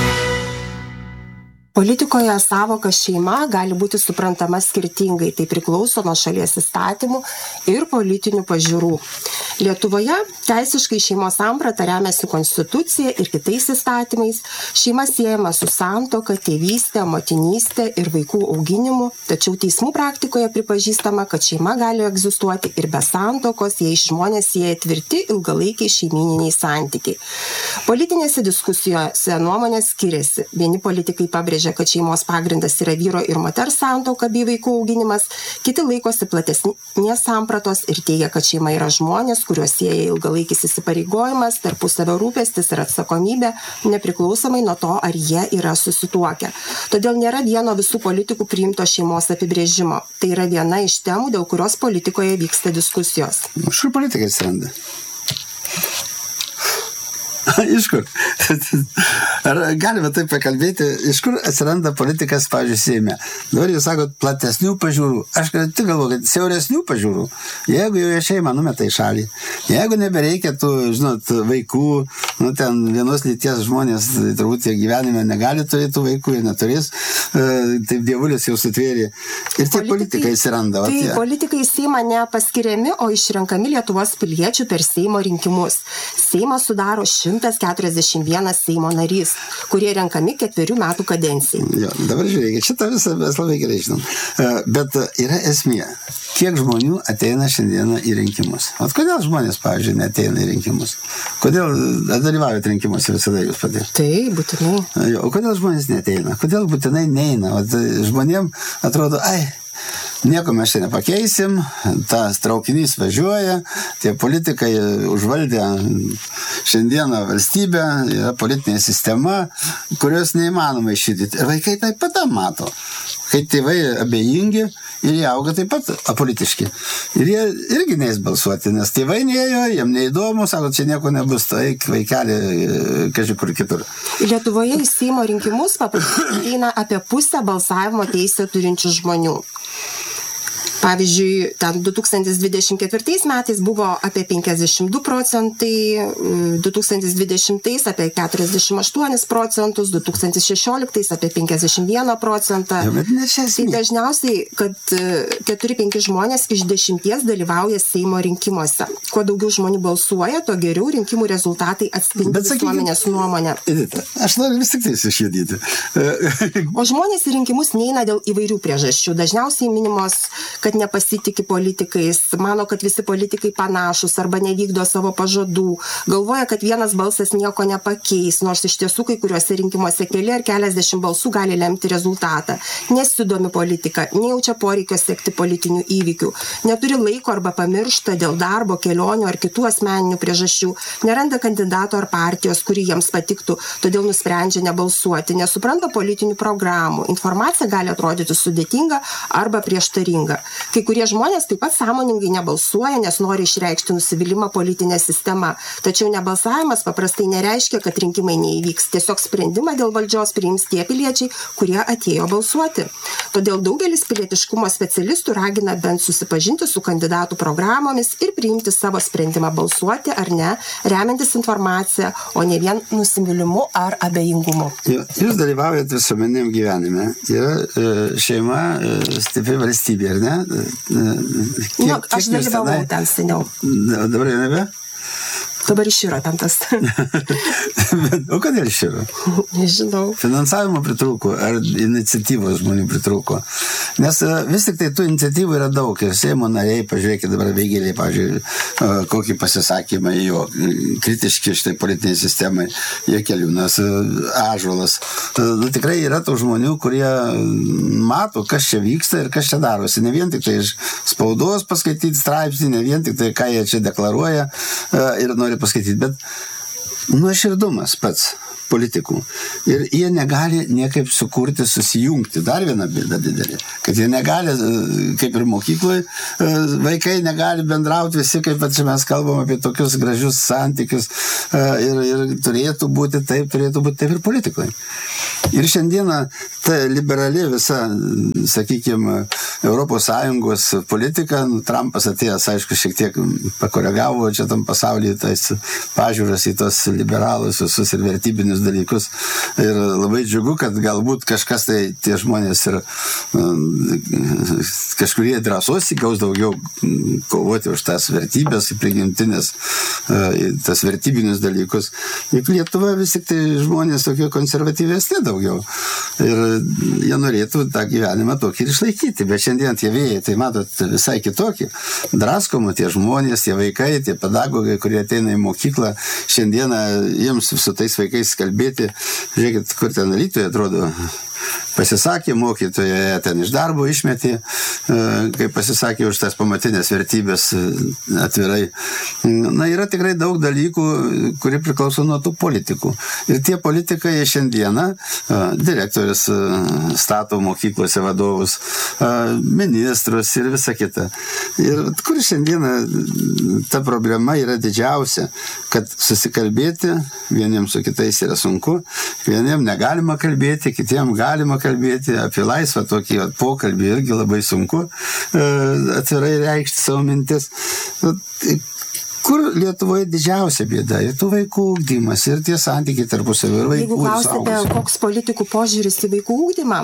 Politikoje savoka šeima gali būti suprantama skirtingai, tai priklauso nuo šalies įstatymų ir politinių pažiūrų. Lietuvoje teisiškai šeimos samprata remiasi konstitucija ir kitais įstatymais. Šeima siejama su santuoka, tėvystė, motinystė ir vaikų auginimu, tačiau teismų praktikoje pripažįstama, kad šeima gali egzistuoti ir be santuokos, jei žmonės sieja tvirti ilgalaikiai šeimyniniai santykiai. Politinėse diskusijose nuomonės skiriasi. Vieni politikai pabrėžia, kad šeimos pagrindas yra vyro ir moters santuoka bei vaikų auginimas, kiti laikosi platesnės sampratos ir teigia, kad šeima yra žmonės, kuriuos sieja ilgalaikis įsipareigojimas, tarpusavio rūpestis ir atsakomybė, nepriklausomai nuo to, ar jie yra susituokę. Todėl nėra vieno visų politikų priimto šeimos apibrėžimo. Tai yra viena iš temų, dėl kurios politikoje vyksta diskusijos. Iš kur politikai atsiranda? Iš kur? Ar galime taip pakalbėti, iš kur atsiranda politikas, pavyzdžiui, Seime? Dabar jūs sakot platesnių pažiūrų. Aš tik galvoju, kad siauresnių pažiūrų. Jeigu jau šeimą numeta į šalį, jeigu nebereikia tų, žinot, vaikų, nu ten vienos lyties žmonės, turbūt jie gyvenime negali turėti tų vaikų, jie neturės, taip dievulis jau sutvėrė. Ir tie politikai atsiranda. Tai ja. Politikai Seimą nepaskiriami, o išrenkami Lietuvos piliečių per Seimo rinkimus. Seimą sudaro šimtas keturiasdešimt vienas Seimo narys, kurie renkami ketverių metų kadencijai. Jo, dabar žiūrėkit, šitą visą mes labai gerai žinom. Bet yra esmė, kiek žmonių ateina šiandieną į rinkimus. O kodėl žmonės, pavyzdžiui, neateina į rinkimus? Kodėl dalyvaujat rinkimuose visada jūs pati? Tai būtinai. Jo, o kodėl žmonės neateina? Kodėl būtinai neina? O žmonėm atrodo, ai, nieko mes čia nepakeisim, tas traukinys važiuoja, tie politikai užvaldė šiandieną valstybę, yra politinė sistema, kurios neįmanoma išjudyti. Ir vaikai taip pat tą mato, kai tėvai abejingi ir jie auga taip pat apolitiški. Ir jie irgi neis balsuoti, nes tėvai neėjo, jiem neįdomu, sako, čia nieko nebus, tai vaikelį kažkur kitur. Lietuvoje į Seimo rinkimus paprastai ateina apie pusę balsavimo teisę turinčių žmonių. Pavyzdžiui, ten du tūkstantis dvidešimt ketvirtais metais buvo apie penkiasdešimt du procentai, du tūkstantis dvidešimtais apie keturiasdešimt aštuonis procentus, du tūkstantis šešioliktais apie penkiasdešimt vieną procentą. Tai dažniausiai, kad keturi penki žmonės iš dešimties dalyvauja Seimo rinkimuose. Kuo daugiau žmonių balsuoja, tuo geriau rinkimų rezultatai atspindi visuomenės nuomonę. Edita, aš noriu vis tik tai išjudyti. O žmonės į rinkimus neina dėl įvairių priežasčių. Dažniausiai minimos, kad nepasitikė politikais, mano, kad visi politikai panašus arba nevykdo savo pažadų, galvoja, kad vienas balsas nieko nepakeis, nors iš tiesų kai kuriuose rinkimuose keli ar keliasdešimt balsų gali lemti rezultatą. Nesidomi politika, nejaučia poreikio sekti politinių įvykių, neturi laiko arba pamiršta dėl darbo, kelionių ar kitų asmeninių priežasčių, neranda kandidato ar partijos, kuri jiems patiktų, todėl nusprendžia nebalsuoti, nesupranta politinių programų. Informacija gali atrodyti sudėtinga arba prieštaringa. Kai kurie žmonės taip pat sąmoningai nebalsuoja, nes nori išreikšti nusivylimą politinę sistemą. Tačiau nebalsavimas paprastai nereiškia, kad rinkimai neįvyks. Tiesiog sprendimą dėl valdžios priims tie piliečiai, kurie atėjo balsuoti. Todėl daugelis pilietiškumo specialistų ragina bent susipažinti su kandidatų programomis ir priimti savo sprendimą balsuoti ar ne, remiantis informaciją, o ne vien nusivylimu ar abejingumu. Jūs dalyvaujate visuomeniniam gyvenime. Yra šeima stipri valstybė, ar ne? Kiek, nu, aš dalyvavau ten seniau. Dabar jau nebe? Dabar iširo ten tas. O kodėl iširo? Nežinau. Finansavimo pritrūko ar iniciatyvos žmonių pritrūko? Nes vis tik tai tų iniciatyvų yra daug. Ir Seimo nariai, pažiūrėkit dabar Vėgėlė, pažiūrėkit, kokį pasisakymą jo kritiški šitai politiniai sistemai, Jakeliūnas, Ąžuolas. Nu, tikrai yra tų žmonių, kurie mato, kas čia vyksta ir kas čia darosi. Ne vien tik tai iš spaudos paskaityti straipsnį, ne vien tik tai, ką jie čia deklaruoja ir nori paskaityti, bet nuoširdumas pats politikų. Ir jie negali niekaip sukurti, susijungti. Dar viena bėda didelė. Kad jie negali, kaip ir mokykloje, vaikai negali bendrauti visi, kaip čia mes kalbam apie tokius gražius santykius. Ir, ir turėtų būti taip, turėtų būti taip ir politikoje. Ir šiandieną ta liberali visa, sakykime, Europos Sąjungos politika, nu, Trumpas atėjęs, aišku, šiek tiek pakoregavo čia tam pasaulyje tais pažiūras į tos liberalus visus ir vertybinius dalykus. Ir labai džiugu, kad galbūt kažkas tai tie žmonės ir kažkurie drąsos įgaus daugiau kovoti už tas vertybės, prigimtinės, tas vertybinius dalykus. Juk Lietuva vis tik tai žmonės tokie konservatyvesni daugiau. Ir jie norėtų tą gyvenimą tokį ir išlaikyti. Bet šiandien tie vėjai, tai matot, visai kitokį. Draskoma tie žmonės, tie vaikai, tie pedagogai, kurie ateina į mokyklą. Šiandieną jiems su tais vaikais kalbėti. Žiūrėkit, kur ten rytoj atrodo. Pasisakė mokytoja, ten iš darbo išmetė, kai pasisakė už tas pamatinės vertybės atvirai. Na, yra tikrai daug dalykų, kurie priklauso nuo tų politikų. Ir tie politikai šiandieną, direktorius stato mokyklose vadovus, ministrus ir visa kita. Ir kur šiandieną ta problema yra didžiausia, kad susikalbėti vieniems su kitais yra sunku, vieniems negalima kalbėti, kitiems galima kalbėti, apie laisvą tokį pokalbį irgi labai sunku atvirai reikšti savo mintis. Kur Lietuvoje didžiausia bėda? Ir tų vaikų ugdymas, ir tie santykiai tarpusavio, ir vaikų. Jeigu klausite, koks politikų požiūris į vaikų ugdymą,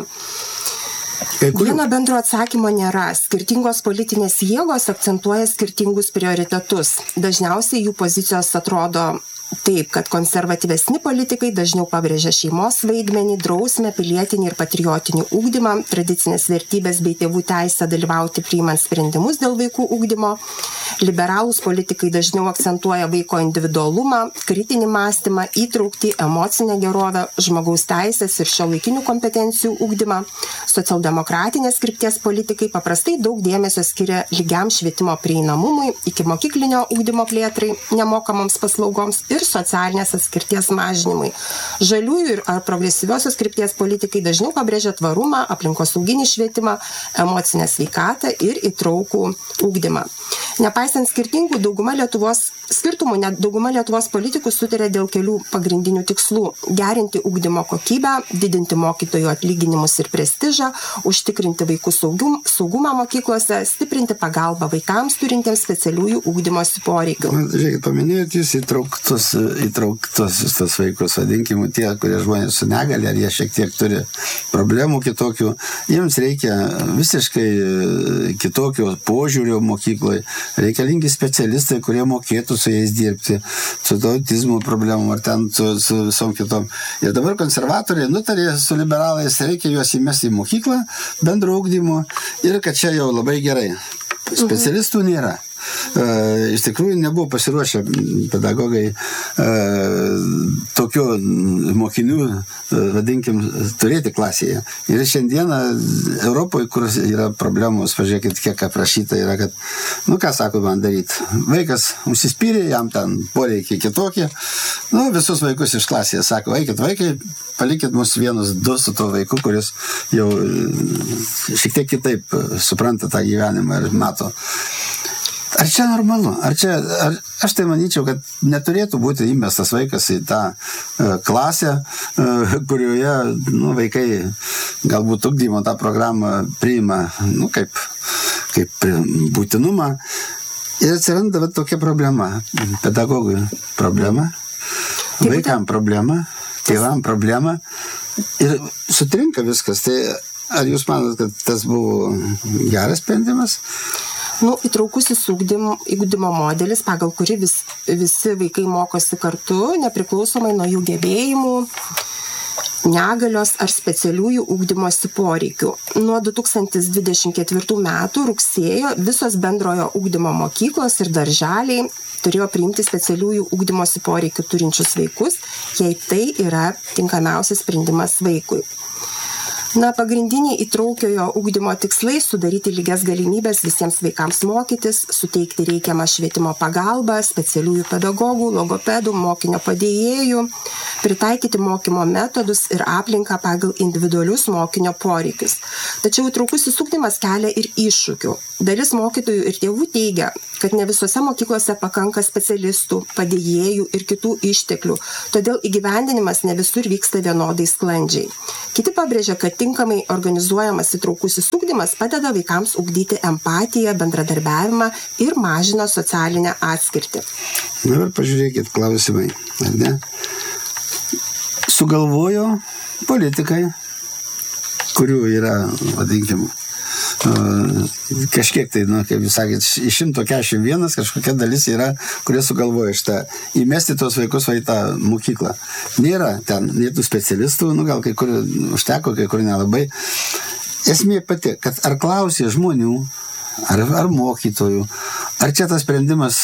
vieno bendro atsakymo nėra. Skirtingos politinės jėgos akcentuoja skirtingus prioritetus. Dažniausiai jų pozicijos atrodo taip, kad konservatyvesni politikai dažniau pabrėžia šeimos vaidmenį, drausmę, pilietinį ir patriotinį ugdymą, tradicinės vertybės bei tėvų teisę dalyvauti priimant sprendimus dėl vaikų ugdymo. Liberalūs politikai dažniau akcentuoja vaiko individualumą, kritinį mąstymą, įtraukti, emocinę gerovę, žmogaus teisės ir šiuolaikinių kompetencijų ugdymą. Socialdemokratinės krypties politikai paprastai daug dėmesio skiria lygiam švietimo prieinamumui, ikimokyklinio ugdymo plėtrai, nemokamoms paslaugoms ir socialinės atskirties mažinimui. Žaliųjų ir ar progresyviosios krypties politikai dažniau pabrėžia tvarumą, aplinkosauginį švietimą, emocinę sveikatą ir įtraukų ugdymą. Nepaisant skirtingų dauguma Lietuvos skirtumų, net dauguma Lietuvos politikų sutarė dėl kelių pagrindinių tikslų – gerinti ugdymo kokybę, didinti mokytojų atlyginimus ir prestižą, užtikrinti vaikų saugum, saugumą mokyklose, stiprinti pagalbą vaikams turintiems specialiųjų ugdymosi poreikių. Žiūrėkit, paminėjot jūs įtrauktus, įtrauktus tos vaikus, vadinkim, tie, kurie žmonės su negalia, ar jie šiek tiek turi problemų kitokių, jiems reikia visiškai kitokio požiūrio mokykloje. Reikalingi specialistai, kurie mokėtų su jais dirbti, su autizmo problemom ar ten su, su visom kitom. Ir dabar konservatoriai nutarė su liberalais, reikia juos įmesti į mokyklą, bendro ugdymo ir kad čia jau labai gerai. Specialistų nėra. Uh, iš tikrųjų nebuvo pasiruošę pedagogai uh, tokių mokinių, uh, vadinkim, turėti klasėje. Ir šiandieną Europoje, kur yra problemos, pažiūrėkit, kiek aprašyta yra, kad, nu ką sako man daryti, vaikas užsispyrė, jam ten poreikiai kitokie, nu visus vaikus iš klasėje sako, eikit vaikai, palikit mus vienus du su to vaiku, kuris jau šiek tiek kitaip supranta tą gyvenimą ir mato. Ar čia normalu? Ar čia, ar, aš tai manyčiau, kad neturėtų būti įmestas vaikas į tą uh, klasę, uh, kurioje nu, vaikai galbūt ugdymo tą programą priima nu, kaip, kaip būtinumą. Ir atsiranda va, tokia problema. Pedagogui problema, vaikam problema, tėvam problema. Ir sutrinka viskas. Tai ar jūs manot, kad tas buvo geras sprendimas? Nu, įtraukusis ugdymo, ugdymo modelis, pagal kurį vis, visi vaikai mokosi kartu, nepriklausomai nuo jų gebėjimų, negalios ar specialiųjų ugdymosi poreikių. Nuo du tūkstantis dvidešimt ketvirtų metų rugsėjo visos bendrojo ugdymo mokyklos ir darželiai turėjo priimti specialiųjų ugdymosi poreikių turinčius vaikus, jei tai yra tinkamiausias sprendimas vaikui. Na, pagrindiniai įtraukiojo ugdymo tikslai – sudaryti lygias galimybės visiems vaikams mokytis, suteikti reikiamą švietimo pagalbą, specialiųjų pedagogų, logopedų, mokinio padėjėjų, pritaikyti mokymo metodus ir aplinką pagal individualius mokinio poreikius. Tačiau įtraukusis ugdymas kelia ir iššūkių. Dalis mokytojų ir tėvų teigia, kad ne visose mokyklose pakanka specialistų, padėjėjų ir kitų išteklių, todėl įgyvendinimas ne visur vyksta vienodai sklandžiai. Kiti pabrėžia, kad tinkamai organizuojamas įtraukusis ugdymas padeda vaikams ugdyti empatiją, bendradarbiavimą ir mažina socialinę atskirtį. Dabar pažiūrėkit klausimai, ar ne? Sugalvojo politikai, kurių yra, vadinkim, kažkiek tai, nu, kaip jūs sakėt, iš šimto keturiasdešimt vienas kažkokia dalis yra, kurie sugalvoja šitą įmesti tos vaikus į tą mokyklą. Nėra ten nei tų specialistų, nu gal kai kur užteko, kai kur nelabai. Esmė pati, kad ar klausė žmonių, ar, ar mokytojų, ar čia tas sprendimas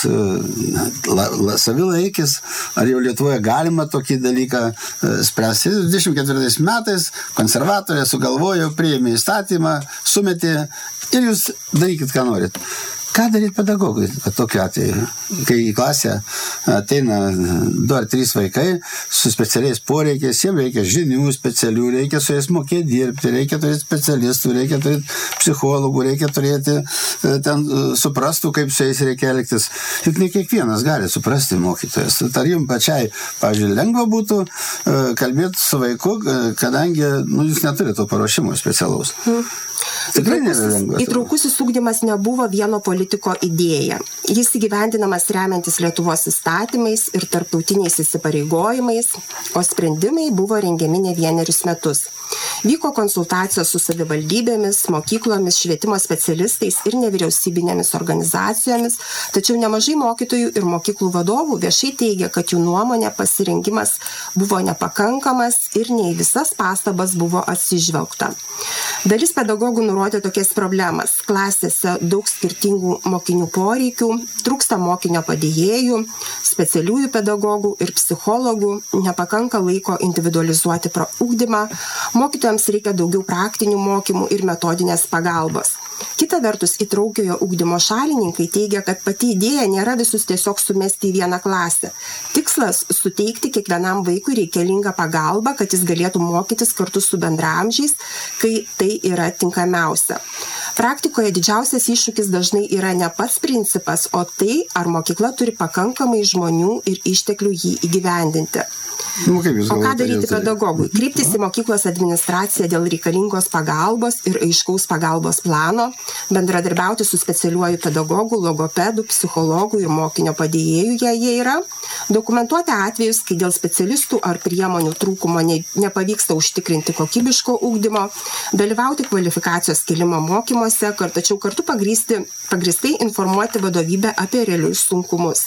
la, la, savilaikis, ar jau Lietuvoje galima tokį dalyką spręsti. dvidešimt ketvirtais metais konservatorė sugalvojo, priėmė įstatymą, sumetė ir jūs darykit, ką norit. Ką daryti pedagogui, kad tokiu atveju, kai į klasę ateina du ar trys vaikai su specialiais poreikiais, jiems reikia žinių specialių, reikia su jais mokėti dirbti, reikia turėti specialistų, reikia turėti psichologų, reikia turėti ten suprastų, kaip su jais reikia elgtis. Juk ne kiekvienas gali suprasti mokytojas. Ar jums pačiai, pavyzdžiui, lengva būtų kalbėti su vaiku, kadangi nu, jūs neturite to paruošimo specialaus. Hmm. Tikrai nėra lengva. Įtraukusis ugdymas nebuvo vieno politiko idėja. Jis įgyvendinamas remiantis Lietuvos įstatymais ir tarptautiniais įsipareigojimais, o sprendimai buvo rengiami ne vienerius metus. Vyko konsultacijos su savivaldybėmis, mokyklomis, švietimo specialistais ir nevyriausybinėmis organizacijomis, tačiau nemažai mokytojų ir mokyklų vadovų viešai teigia, kad jų nuomonė pasirengimas buvo nepakankamas ir ne į visas pastabas buvo atsižvelgta. Dalis pedagogų nurodė tokias problemas. Klasėse daug skirtingų mokinių poreikių, trūksta mokinio padėjėjų, specialiųjų pedagogų ir psichologų, nepakanka laiko individualizuoti ugdymą, mokytojams reikia daugiau praktinių mokymų ir metodinės pagalbos. Kita vertus, įtraukiojo ugdymo šalininkai teigia, kad pati idėja nėra visus tiesiog sumesti į vieną klasę. Tikslas – suteikti kiekvienam vaikui reikalingą pagalbą, kad jis galėtų mokytis kartu su bendraamžiais, kai tai yra tinkamiausia. Praktikoje didžiausias iššūkis dažnai yra ne pats principas, o tai, ar mokykla turi pakankamai žmonių ir išteklių jį įgyvendinti. Nu, o ką daryti pedagogui? Kryptis į mokyklos administraciją dėl reikalingos pagalbos ir aiškaus pagalbos plano, bendradarbiauti su specialiuoju pedagogu, logopedu, psichologu ir mokinio padėjėju, jei jie yra, dokumentuoti atvejus, kai dėl specialistų ar priemonių trūkumo ne, nepavyksta užtikrinti kokybiško ugdymo, dalyvauti kvalifikacijos kėlimo mokymuose, tačiau kartu pagrysti, pagristai informuoti vadovybę apie realius sunkumus.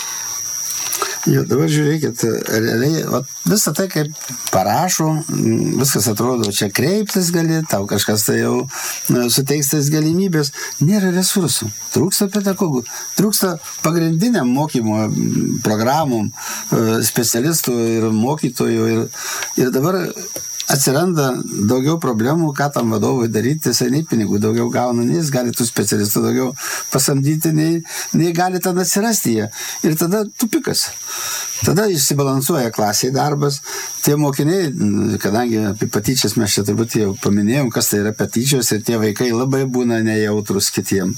Jo, dabar žiūrėkit, realiai, o visą tai kaip parašo, viskas atrodo, čia kreiptis gali, tau kažkas tai jau suteiks tas galimybės, nėra resursų, trūksta pedagogų, trūksta pagrindiniam mokymo programom, specialistų ir mokytojų ir, ir dabar atsiranda daugiau problemų, ką tam vadovui daryti, jisai nei pinigų daugiau gauna, nei jis gali tų specialistų daugiau pasamdyti, nei, nei gali ten atsirasti jie. Ir tada tupikas. Tada išsibalansuoja klasiai darbas. Tie mokiniai, kadangi apie patyčias mes čia turbūt jau paminėjom, kas tai yra patyčios, ir tie vaikai labai būna nejautrus kitiem.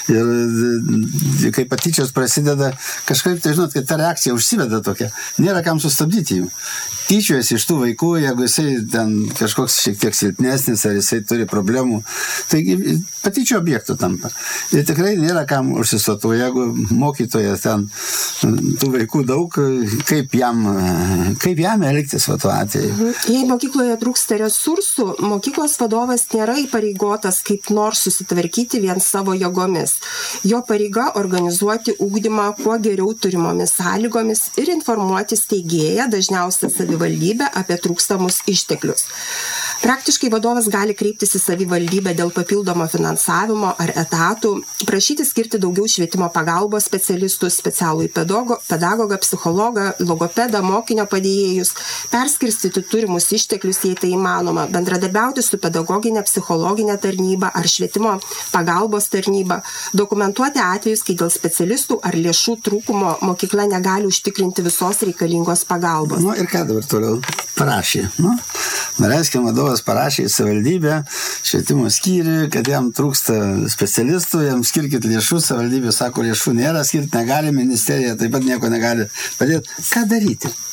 Ir kai patyčios prasideda, kažkaip, tai žinot, kad ta reakcija užsiveda tokia, nėra kam sustabdyti jų. Tyčiojasi iš tų vaikų, jeigu jisai ten kažkoks šiek tiek silpnesnis, ar jisai turi problemų, tai patyčių objektų tampa. Ir tikrai nėra kam užsistoti, jeigu mokytojas ten tų vaikų daug, kaip jam, kaip jam elgtis va tuo atveju. Jei mokykloje trūksta resursų, mokyklos vadovas nėra įpareigotas kaip nors susitvarkyti vien savo jėgomis. Jo pareiga organizuoti ugdymą kuo geriau turimomis sąlygomis ir informuoti steigėją, dažniausiai savivaldybę, apie trūkstamus išteklius. Praktiškai vadovas gali kreiptis į savivaldybę dėl papildomo finansavimo ar etatų, prašyti skirti daugiau švietimo pagalbos specialistų, specialų pedagogą, pedagogą, psichologą, logopedą, mokinio padėjėjus, perskirstyti turimus išteklius, jei tai įmanoma, bendradarbiauti su pedagoginė, psichologinė tarnyba ar švietimo pagalbos tarnyba, dokumentuoti atvejus, kai dėl specialistų ar lėšų trūkumo mokykla negali užtikrinti visos reikalingos pagalbos. Nu ir ką dabar toliau parašė? Nu, reiškia, vadovas parašė į savivaldybę, švietimo skyrių, kad jam trūksta specialistų, jam skirkit lėšų, savivaldybė sako, lėšų nėra, skirti negali, ministerija taip pat nieko negali padėti. Ką daryti?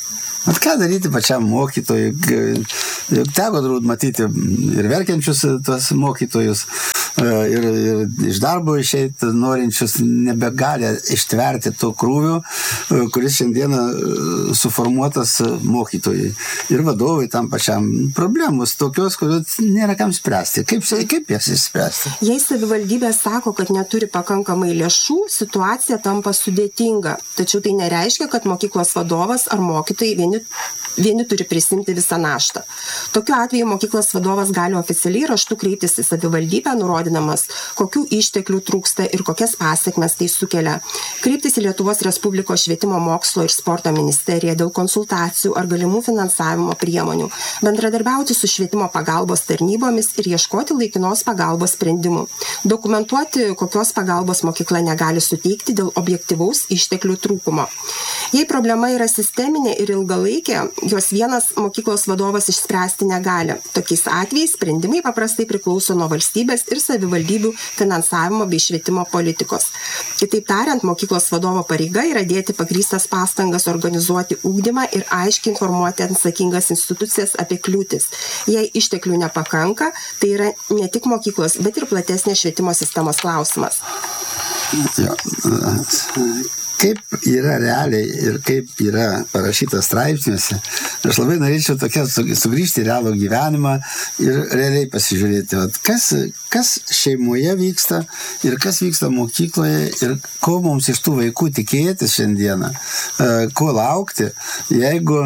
At ką daryti pačiam mokytojui? Teko turbūt matyti ir verkiančius tuos mokytojus, ir, ir iš darbo išeiti norinčius nebegali ištverti to krūvio, kuris šiandieną suformuotas mokytojai. Ir vadovai tam pačiam problemos tokios, kurios nėra kam spręsti. Kaip, kaip jas išspręsti? Jei savivaldybė sako, kad neturi pakankamai lėšų, situacija tampa sudėtinga. Tačiau tai nereiškia, kad mokyklos vadovas ar mokytojai vieni, vieni turi prisimti visą naštą. Tokiu atveju mokyklos vadovas gali oficialiai raštu kreiptis į savivaldybę, nurodinamas, kokių išteklių trūksta ir kokias pasiekmes tai sukelia. Kreiptis į Lietuvos Respublikos švietimo mokslo ir sporto ministeriją dėl konsultacijų ar galimų finansavimo priemonių, bendradarbiauti su švietimo pagalbos tarnybomis ir ieškoti laikinos pagalbos sprendimų. Dokumentuoti, kokios pagalbos mokykla negali suteikti dėl objektyvaus išteklių trūkumo. Jei problema yra sisteminė ir ilgalaikė, jos vienas mokyklos vadovas išspręsti negali. Tokiais atvejais sprendimai paprastai priklauso nuo valstybės ir savivaldybių finansavimo bei švietimo politikos. Kitaip tariant, mokyklos vadovo pareiga yra dėti pagrįstas pastangas organizuoti ugdymą ir aiškiai informuoti atsakingas institucijas apie kliūtis. Jei išteklių nepakanka, tai yra ne tik mokyklos, bet ir platesnė švietimo sistemos klausimas. Jo. Kaip yra realiai ir kaip yra parašyta straipsniuose, aš labai norėčiau tokia sugrįžti į realų gyvenimą ir realiai pasižiūrėti, kas, kas šeimoje vyksta ir kas vyksta mokykloje ir ko mums iš tų vaikų tikėtis šiandieną, ko laukti, jeigu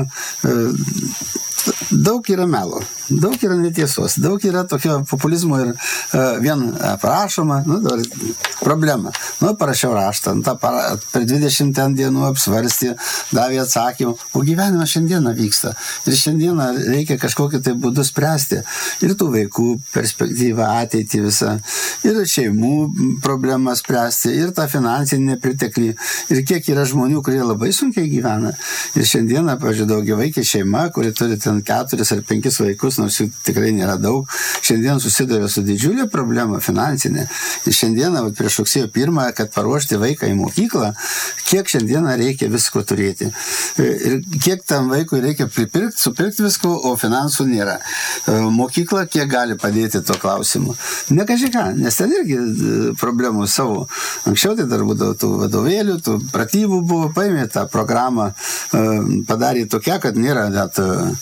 daug yra melo, daug yra netiesos, daug yra tokio populizmo ir uh, vien aprašoma, nu, problema. Nu, parašiau raštą, ta para, per dvidešimt dienų apsvarstė, davė atsakymą, o gyvenimas šiandieną vyksta. Ir šiandieną reikia kažkokiu tai būdu spręsti. Ir tų vaikų perspektyvą, ateitį visą, ir šeimų problemą spręsti, ir tą finansinį nepriteklių, ir kiek yra žmonių, kurie labai sunkiai gyvena. Ir šiandieną, pavyzdžiui, daugiavaikė šeima, kuri turi ten keturis ar penkis vaikus, nors jų tikrai nėra daug, šiandien susiduria su didžiulė problema finansinė. Ir šiandieną, prieš rugsėjo pirmą, kad paruošti vaiką į mokyklą, kiek šiandieną reikia visko turėti. Ir kiek tam vaikui reikia pripirkti, supirkti visko, o finansų nėra. Mokykla kiek gali padėti to klausimu. Ne kažką, nes ten irgi problemų savo. Anksčiau tai dar būdavo tų vadovėlių, tų pratybų buvo, paėmė tą programą, padarė tokia, kad nėra net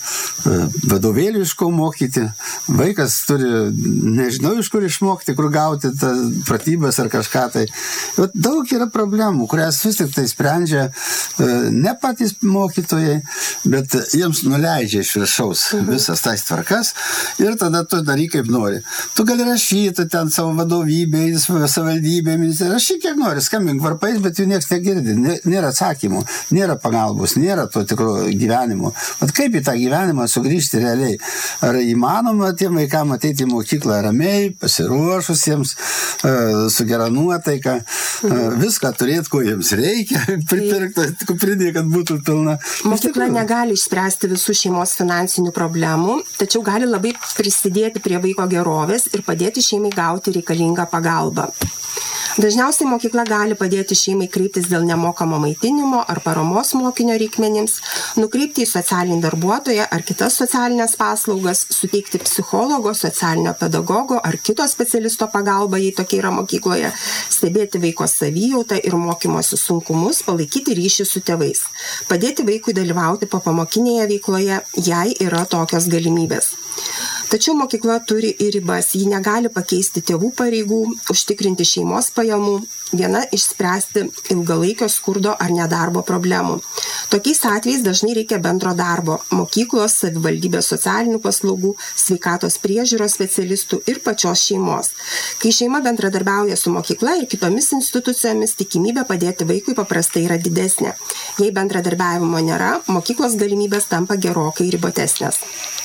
vadovėlių iš ko mokyti. Vaikas turi, nežinau iš kur išmokti, kur gauti tas pratybas ar kažką tai. Daug yra problemų, kurias vis tik tai sprendžia ne patys mokytojai, bet jiems nuleidžia iš viršaus visas tais tvarkas ir tada tu daryk kaip nori. Tu gali rašyti ten savo vadovybę, savivaldybę, rašyk kiek nori, skambink varpais, bet jų nieks negirdi, nėra atsakymų, nėra pagalbos, nėra to tikro gyvenimo. Vat kaip į tą gyvenimą sugrįžti realiai? Ar įmanoma tiem vaikam ateiti į mokyklą ramiai, pasiruošusiems, su gera nuotaika, viską turėti, ko jiems reikia, pripirkti kuprinį, kad būtų pilna. Mokykla negali išspręsti visų šeimos finansinių problemų, tačiau gali labai prisidėti prie vaiko gerovės ir padėti šeimai gauti reikalingą pagalbą. Dažniausiai mokykla gali padėti šeimai kreiptis dėl nemokamo maitinimo ar paramos mokinio reikmenims, nukreipti į socialinį darbuotoją ar kitas socialinės paslaugas, suteikti psichologo, socialinio pedagogo ar kito specialisto pagalbą, jei tokia yra mokykloje, stebėti vaiko savijautą ir mokymosi sunkumus, palaikyti ryšį su tėvais, padėti vaikui dalyvauti popamokinėje veikloje, jei yra tokios galimybės. Tačiau mokykla turi ir ribas, ji negali pakeisti tėvų pareigų, užtikrinti šeimos pajamų, viena išspręsti ilgalaikio skurdo ar nedarbo problemų. Tokiais atvejais dažnai reikia bendro darbo – mokyklos, savivaldybės socialinių paslaugų, sveikatos priežiūros specialistų ir pačios šeimos. Kai šeima bendradarbiauja su mokykla ir kitomis institucijomis, tikimybė padėti vaikui paprastai yra didesnė. Jei bendradarbiavimo nėra, mokyklos galimybės tampa gerokai ribotesnės.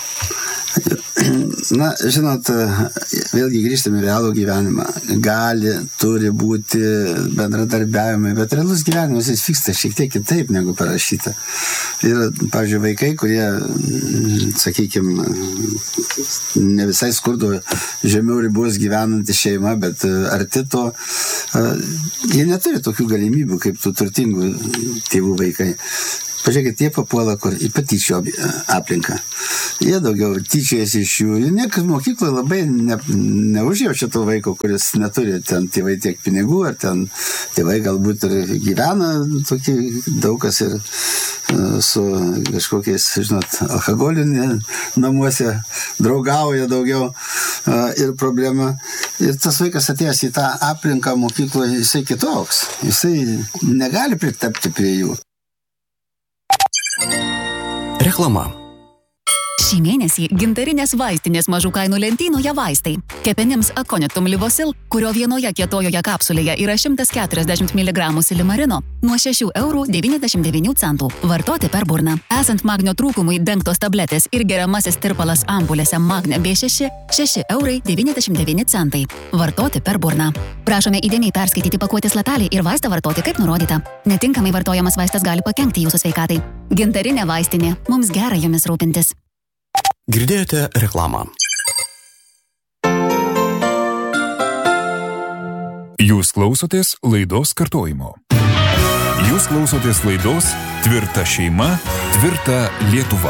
Na, žinot, vėlgi grįžtame į realų gyvenimą. Gali, turi būti bendradarbiavimai, bet realus gyvenimas jis vyksta šiek tiek kitaip negu parašyta. Ir, pavyzdžiui, vaikai, kurie, sakykime, ne visai skurdo žemiau ribos gyvenanti šeima, bet arti to, jie neturi tokių galimybių kaip tų turtingų tėvų vaikai. pažiūrėkit, jie papuola kur į patyčių aplinką. Jie daugiau tyčiasi iš jų. Niekas mokykloje labai ne, neužjaučia to vaiko, kuris neturi ten tėvai tiek pinigų, ar ten tėvai galbūt ir gyvena tokį daug kas ir su kažkokiais, žinot, alkoholinė namuose draugauja daugiau ir problema. Ir tas vaikas atėjęs į tą aplinką mokykloje, jisai kitoks. Jisai negali pritapti prie jų. Reklama. Šį mėnesį gintarinės vaistinės mažų kainų lentynoje vaistai. Kepenims Aconitum Livosil, kurio vienoje kietojoje kapsulėje yra šimtas keturiasdešimt miligramų silimarino, nuo šešių eurų devyniasdešimt devynių centų. Vartoti per burną. Esant magnio trūkumui dengtos tabletės ir geriamasis tirpalas ampulėse Magne B šeši, šeši eurai devyniasdešimt devyni centai. Vartoti per burną. Prašome įdėmiai perskaityti pakuotės lapelį ir vaistą vartoti kaip nurodyta. Netinkamai vartojamas vaistas gali pakenkti jūsų sveikatai. Gintarinė vaistinė. Mums gera jomis rūpintis. Girdėjote reklamą. Jūs klausotės laidos kartojimo. Jūs klausotės laidos Tvirta šeima, tvirta Lietuva.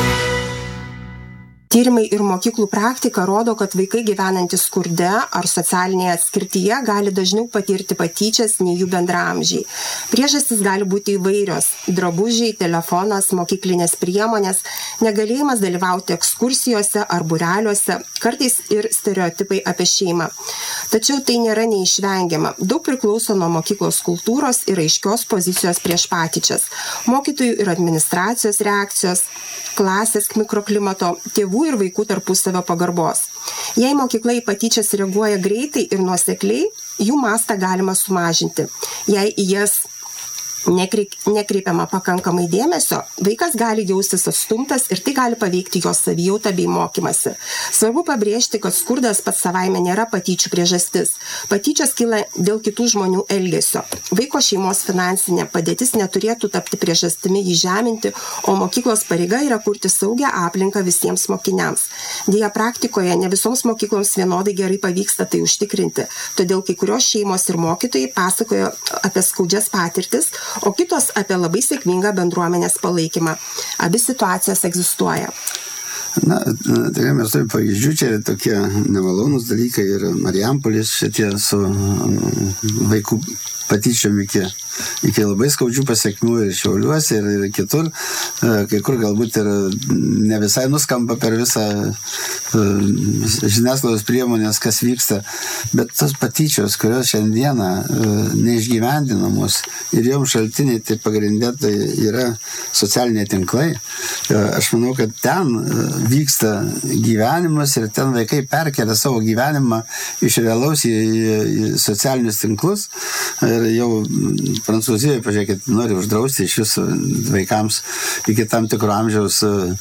Tyrimai ir mokyklų praktika rodo, kad vaikai gyvenantys skurde ar socialinėje atskirtyje gali dažniau patirti patyčias nei jų bendraamžiai. Priežastys gali būti įvairios – drabužiai, telefonas, mokyklinės priemonės, negalėjimas dalyvauti ekskursijose ar būreliuose, kartais ir stereotipai apie šeimą. Tačiau tai nėra neišvengiama. Daug priklauso nuo mokyklos kultūros ir aiškios pozicijos prieš patyčias, mokytojų ir administracijos reakcijos, klasės mikroklimato, tėvų ir vaikų tarpusavio pagarbos. Jei mokykla į patyčias reaguoja greitai ir nuosekliai, jų mastą galima sumažinti. Jei į jas nekreipiama pakankamai dėmesio, vaikas gali jaustis atstumtas ir tai gali paveikti jo savijautą bei mokymasi. Svarbu pabrėžti, kad skurdas pats savaime nėra patyčių priežastis. Patyčios kyla dėl kitų žmonių elgesio. Vaiko šeimos finansinė padėtis neturėtų tapti priežastimi jį žeminti, o mokyklos pareiga yra kurti saugią aplinką visiems mokiniams. Deja, praktikoje ne visoms mokykloms vienodai gerai pavyksta tai užtikrinti, todėl kai kurios šeimos ir mokytojai pasakojo apie skaudžias patirtis, o kitos apie labai sėkmingą bendruomenės palaikymą. Abi situacijos egzistuoja. Na, tai mes turime pavyzdžių, čia tokie nemalonus dalykai ir Marijampolės šitie su vaikų patyčiom iki, iki labai skaudžių pasiekmių ir Šiauliuose ir, ir kitur, kai kur galbūt ir ne visai nuskamba per visą žiniasklaidos priemonės, kas vyksta, bet tos patyčios, kurios šiandieną neišgyvendinamos ir joms šaltiniai tai pagrindė tai yra socialiniai tinklai. Aš manau, kad ten vyksta gyvenimas ir ten vaikai perkelia savo gyvenimą iš realaus į, į socialinius tinklus. Ir jau Prancūzijoje, pažiūrėkit, nori uždrausti iš jūsų vaikams iki tam tikro amžiaus,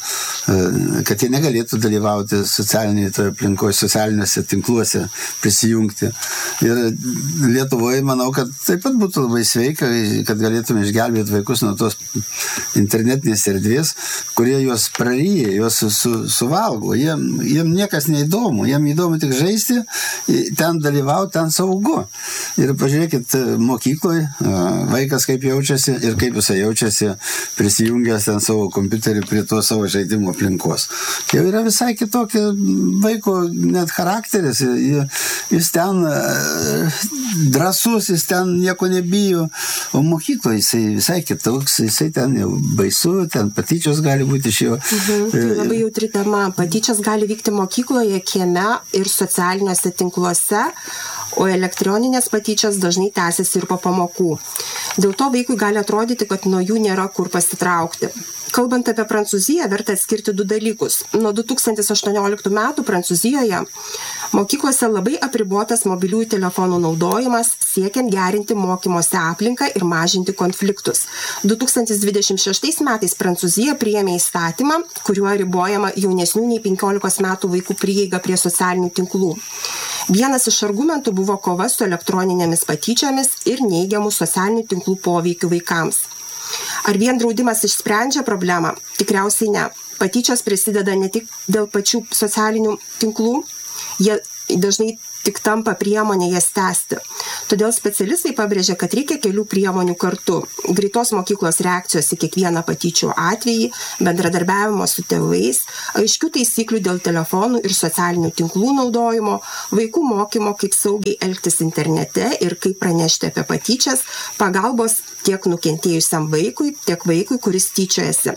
kad jie negalėtų dalyvauti socialinėje toje aplinkoje, socialiniuose tinkluose prisijungti. Ir Lietuvoje manau, kad taip pat būtų labai sveika, kad galėtume išgelbėti vaikus nuo tos internetinės erdvės, kurie juos praryja, juos su, suvalgo. Jiem, jiem niekas neįdomu, jiem įdomu tik žaisti, ten dalyvauti, ten saugu. Ir pažiūrėkit, mokykloje vaikas kaip jaučiasi ir kaip jisai jaučiasi prisijungęs ten savo kompiuterį prie to savo žaidimo aplinkos. Jau yra visai kitokia vaiko net charakteris, jis ten drąsus, jis ten nieko nebijo, o mokykloje jisai visai kitoks, jisai ten jau baisu, ten patyčios gali būti iš jo. Mhm, tai labai jautri tema. Patyčios gali vykti mokykloje, kieme ir socialiniuose tinkluose, o elektroninės patyčios dažnai tęsiasi ir po pamokų. Dėl to vaikui gali atrodyti, kad nuo jų nėra kur pasitraukti. Kalbant apie Prancūziją, verta atskirti du dalykus. Nuo du tūkstančiai aštuonioliktų metų Prancūzijoje mokyklose labai apribotas mobiliųjų telefonų naudojimas, siekiant gerinti mokymosi aplinką ir mažinti konfliktus. du tūkstančiai dvidešimt šeštais metais Prancūzija priėmė įstatymą, kuriuo ribojama jaunesnių nei penkiolikos metų vaikų prieiga prie socialinių tinklų. Vienas iš argumentų buvo kova su elektroninėmis patyčiomis ir neigiamų socialinių tinklų poveikių vaikams. Ar vien draudimas išsprendžia problemą? Tikriausiai ne. Patyčios prisideda ne tik dėl pačių socialinių tinklų, jie dažnai tik tampa priemonė jas tęsti. Todėl specialistai pabrėžia, kad reikia kelių priemonių kartu. Greitos mokyklos reakcijos į kiekvieną patyčių atvejį, bendradarbiavimo su tėvais, aiškių taisyklių dėl telefonų ir socialinių tinklų naudojimo, vaikų mokymo, kaip saugiai elgtis internete ir kaip pranešti apie patyčias, pagalbos tiek nukentėjusiam vaikui, tiek vaikui, kuris tyčiojasi.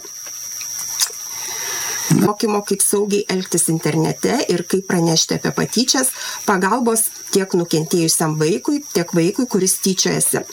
Mokymo, kaip saugiai elgtis internete ir kaip pranešti apie patyčias, pagalbos tiek nukentėjusiam vaikui, tiek vaikui, kuris tyčiojasi.